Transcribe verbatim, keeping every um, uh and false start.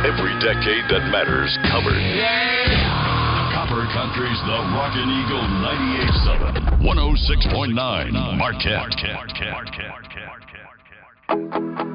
Every decade that matters covered. Copper Country's The Rockin' Eagle ninety-eight point seven. one oh six point nine Marquette.